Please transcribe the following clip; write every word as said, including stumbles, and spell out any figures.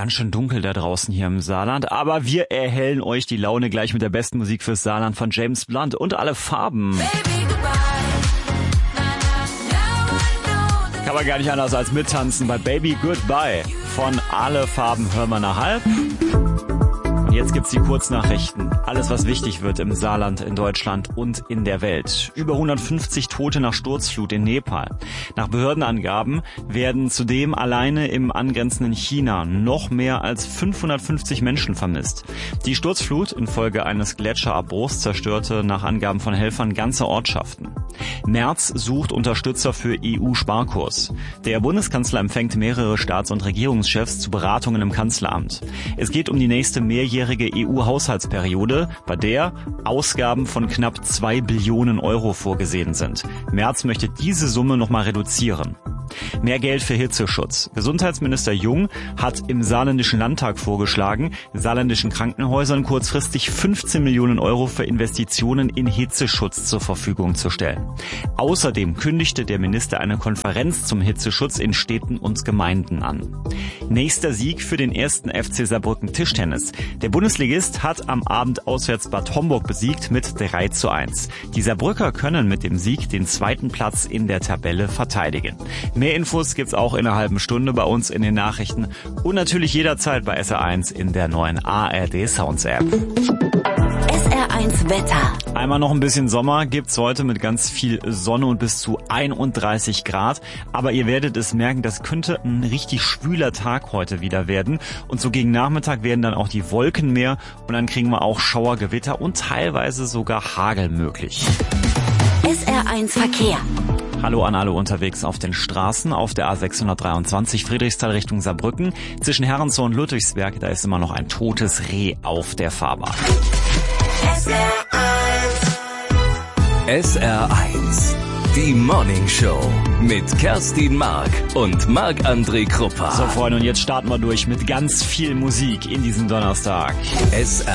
ganz schön dunkel da draußen hier im Saarland, aber wir erhellen euch die Laune gleich mit der besten Musik fürs Saarland von James Blunt und Alle Farben. Kann man gar nicht anders als mittanzen bei Baby Goodbye von Alle Farben hören wir nach halb. Und jetzt gibt's die Kurznachrichten. Alles, was wichtig wird im Saarland, in Deutschland und in der Welt. Über hundertfünfzig Tote nach Sturzflut in Nepal. Nach Behördenangaben werden zudem alleine im angrenzenden China noch mehr als fünfhundertfünfzig Menschen vermisst. Die Sturzflut infolge eines Gletscherabbruchs zerstörte nach Angaben von Helfern ganze Ortschaften. Merz sucht Unterstützer für E U-Sparkurs. Der Bundeskanzler empfängt mehrere Staats- und Regierungschefs zu Beratungen im Kanzleramt. Es geht um die nächste mehrjährige E U-Haushaltsperiode, bei der Ausgaben von knapp zwei Billionen Euro vorgesehen sind. Merz möchte diese Summe nochmal reduzieren. Mehr Geld für Hitzeschutz. Gesundheitsminister Jung hat im Saarländischen Landtag vorgeschlagen, saarländischen Krankenhäusern kurzfristig fünfzehn Millionen Euro für Investitionen in Hitzeschutz zur Verfügung zu stellen. Außerdem kündigte der Minister eine Konferenz zum Hitzeschutz in Städten und Gemeinden an. Nächster Sieg für den ersten F C Saarbrücken Tischtennis. Der Bundesligist hat am Abend auswärts Bad Homburg besiegt mit drei zu eins. Die Saarbrücker können mit dem Sieg den zweiten Platz in der Tabelle verteidigen. Mehr Infos gibt's auch in einer halben Stunde bei uns in den Nachrichten und natürlich jederzeit bei S R eins in der neuen A R D Sounds App. S R eins Wetter. Einmal noch ein bisschen Sommer gibt's heute mit ganz viel Sonne und bis zu einunddreißig Grad. Aber ihr werdet es merken, das könnte ein richtig schwüler Tag heute wieder werden. Und so gegen Nachmittag werden dann auch die Wolken mehr und dann kriegen wir auch Schauergewitter und teilweise sogar Hagel möglich. S R eins Verkehr. Hallo an alle unterwegs auf den Straßen. Auf der A sechshundertdreiundzwanzig Friedrichsthal Richtung Saarbrücken. Zwischen Herrenzow und Ludwigsberg, da ist immer noch ein totes Reh auf der Fahrbahn. S R eins. S R eins. Die Morning Show mit Kerstin Mark und Marc-André Kruppa. So Freunde, und jetzt starten wir durch mit ganz viel Musik in diesem Donnerstag. S R